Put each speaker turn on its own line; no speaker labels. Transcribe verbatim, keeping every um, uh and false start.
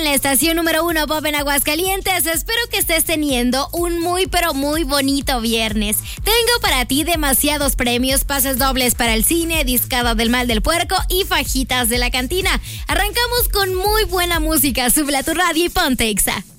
la estación número uno Pop en Aguascalientes. Espero que estés teniendo un muy pero muy bonito viernes. Tengo para ti demasiados premios, pases dobles para el cine, discada del mal del puerco y fajitas de la cantina. Arrancamos con muy buena música. Sube a tu radio y ponte Exa.